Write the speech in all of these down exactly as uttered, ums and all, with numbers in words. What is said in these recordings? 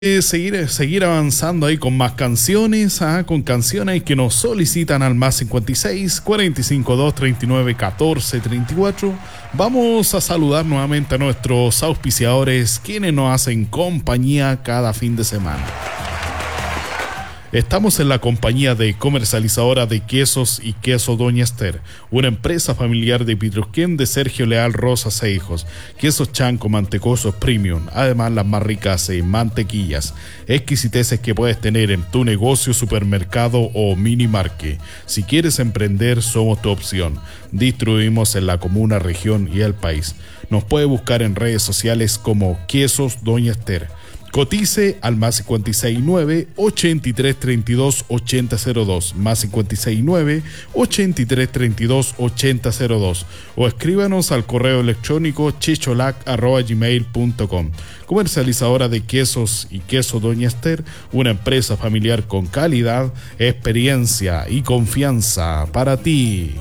Eh, seguir, seguir avanzando ahí con más canciones, ah, con canciones que nos solicitan al más cincuenta y seis, cuarenta y cinco, dos, treinta y nueve, catorce, treinta y cuatro. Vamos a saludar nuevamente a nuestros auspiciadores, quienes nos hacen compañía cada fin de semana. Estamos en la compañía de comercializadora de quesos y queso Doña Esther, una empresa familiar de Pitrusquén de Sergio Leal Rosas e Hijos. Quesos chanco, mantecosos premium, además las más ricas en mantequillas, exquisiteces que puedes tener en tu negocio, supermercado o mini market. Si quieres emprender, somos tu opción. Distribuimos en la comuna, región y el país. Nos puede buscar en redes sociales como Quesos Doña Esther. Cotice al más cincuenta y seis nueve, ochenta y tres, treinta y dos, ochenta cero dos, más cincuenta y seis nueve, ochenta y tres, treinta y dos, ochenta cero dos, o escríbanos al correo electrónico chicholac arroba gmail punto com. Comercializadora de quesos y queso Doña Esther, una empresa familiar con calidad, experiencia y confianza para ti.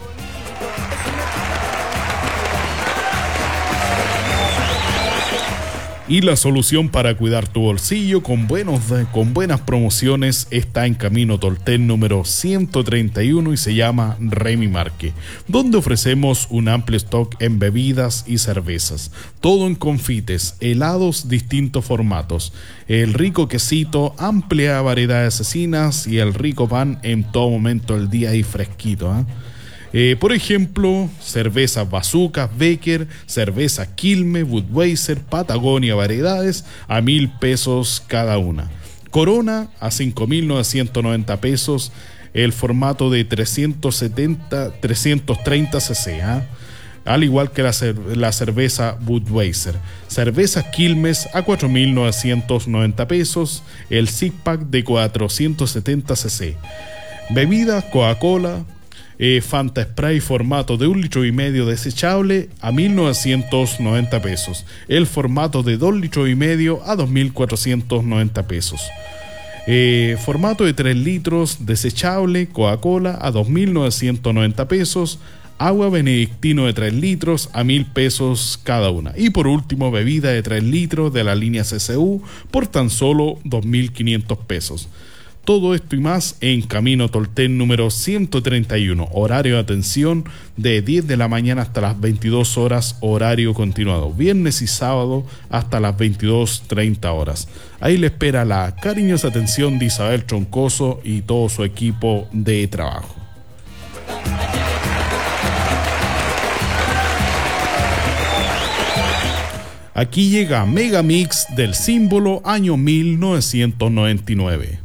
Y la solución para cuidar tu bolsillo con, buenos, con buenas promociones está en Camino Tolten número ciento treinta y uno y se llama Remy Marque, donde ofrecemos un amplio stock en bebidas y cervezas, todo en confites, helados, distintos formatos, el rico quesito, amplia variedad de cecinas y el rico pan en todo momento del día y fresquito, ¿eh? Eh, por ejemplo, cervezas Bazooka, Becker, cerveza Quilmes, Budweiser, Patagonia variedades a mil pesos cada una. Corona a cinco mil novecientos noventa pesos, el formato de trescientos setenta, trescientos treinta centilitros, ¿eh? Al igual que la, cer- la cerveza Budweiser. Cerveza Quilmes a cuatro mil novecientos noventa pesos, el six pack de cuatrocientos setenta centilitros. Bebidas Coca-Cola, Eh, Fanta Spray formato de un litro y medio desechable a mil novecientos noventa pesos, el formato de dos litros y medio a dos mil cuatrocientos noventa pesos, eh, formato de tres litros desechable Coca-Cola a dos mil novecientos noventa pesos, agua Benedictino de tres litros a mil pesos cada una, y por último bebida de tres litros de la línea C C U por tan solo dos mil quinientos pesos. Todo esto y más en Camino Tolten número ciento treinta y uno. Horario de atención de diez de la mañana hasta las veintidós horas, horario continuado. Viernes y sábado hasta las veintidós treinta horas. Ahí le espera la cariñosa atención de Isabel Troncoso y todo su equipo de trabajo. Aquí llega Megamix del símbolo año mil novecientos noventa y nueve.